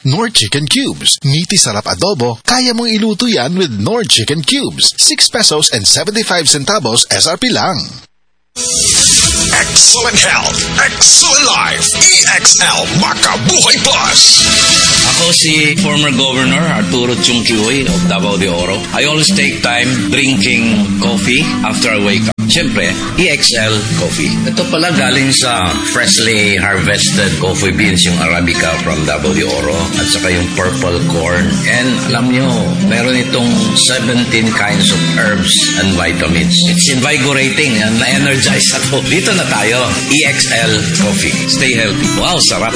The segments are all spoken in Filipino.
Knorr Chicken Cubes. Meaty sarap adobo, kaya mong iluto yan with Knorr Chicken Cubes. 6 pesos and 75 centavos SRP lang. Excellent health, excellent life. EXL Makabuhay Plus. Ako si former Governor Arturo Chungkihoy of Davao de Oro. I always take time drinking coffee after I wake up. Siyempre, EXL Coffee. Ito pala galing sa freshly harvested coffee beans, yung Arabica from Davao de Oro, at saka yung purple corn. And alam nyo, meron itong 17 kinds of herbs and vitamins. It's invigorating and na-energize ako. Dito na tayo, EXL Coffee. Stay healthy. Wow, sarap.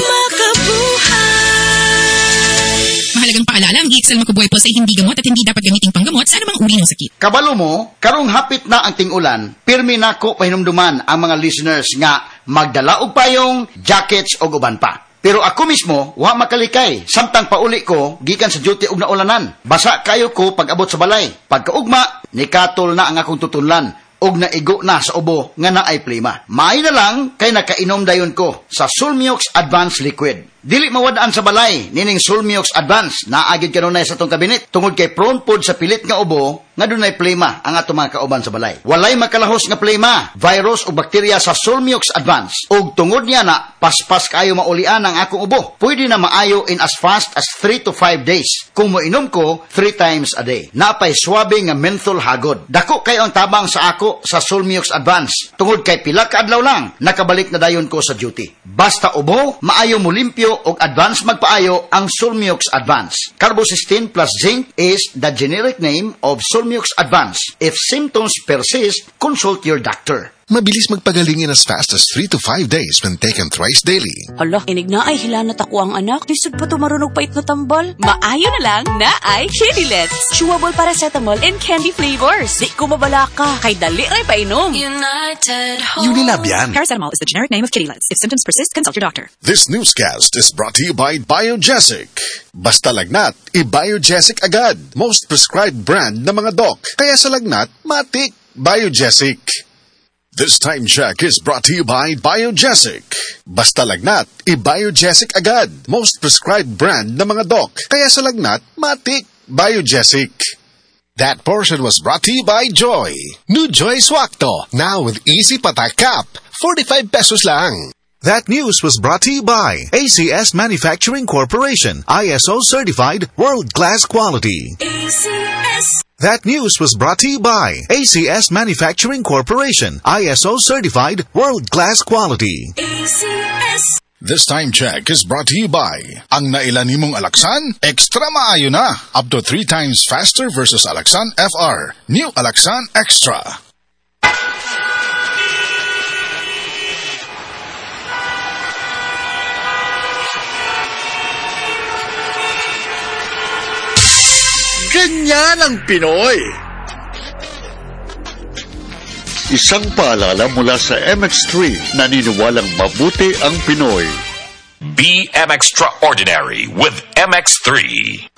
Mahalagang paalala, ang EXL Makabuhay Plus ay hindi gamot at hindi dapat gamiting panggamot sa anumang uri ng sakit. Kabalo mo, karong hapit na ang ting-ulan, pirmi nako pahinumduman ang mga listeners nga magdala og payong, jackets o uban pa. Pero ako mismo, wa makalikay. Samtang pauli ko, gikan sa duty og naulanan. Basa kayo ko pag abot sa balay. Pagkaugma, nikatol na ang akong tutunlan. Og naigo na sa ubo nga naay plima. Maay na lang kay nakainom dayon ko sa Sulmiox Advanced Liquid. Dili mawadaan sa balay, nining Sulmiox Advanced, naagid kanunay sa tong kabinet, tungod kay prone pod sa pilit nga ubo, nga dunay plema ang ato mga kauban sa balay. Walay makalahos nga plema, virus o bakterya sa Sulmiox Advanced. Og tungod niya na, paspas kayo maulian ang akong ubo. Pwede na maayo in as fast as 3 to 5 days. Kung moinom ko, 3 times a day. Napay swabe nga menthol hagod. Dako kayo ang tabang sa ako sa Sulmiox Advanced. Tungod kay pila ka adlaw lang, nakabalik na dayon ko sa duty. Basta ubo, maayo mo limpyo og advance magpaayo ang Sulmiox Advance. Carbocysteine plus zinc is the generic name of Sulmiox Advance. If symptoms persist, consult your doctor. Mabilis magpagaling in as fast as 3 to 5 days when taken thrice daily. Hala, inig na ay hilanat ako ang anak. Lisod pa tumarunong pait na tambal. Maayo na lang na ay Kidilets. Chewable paracetamol and candy flavors. Di ko mabala ka. Kay dali ray painom. Unilab yan. Paracetamol is the generic name of Kidilets. If symptoms persist, consult your doctor. This newscast is brought to you by Biogesic. Basta lagnat, i-Biogesic agad. Most prescribed brand na mga doc. Kaya sa lagnat, matik. Biogesic. This time check is brought to you by Biogesic. Basta lagnat, i-Biogesic agad. Most prescribed brand na mga doc. Kaya sa lagnat, matik. Biogesic. That portion was brought to you by Joy. New Joy Swakto. Now with easy patak cap. 45 pesos lang. That news was brought to you by ACS Manufacturing Corporation. ISO certified world-class quality. ACS. That news was brought to you by ACS Manufacturing Corporation. ISO certified world-class quality. ACS. This time check is brought to you by ang nailan nimong Alaxan, extra maayo na. Up to 3 times faster versus Alaxan FR. New Alaxan Extra. Ganyan ang Pinoy. Isang paalala mula sa MX3, naniniwalang mabuti ang Pinoy. Be extraordinary with MX3.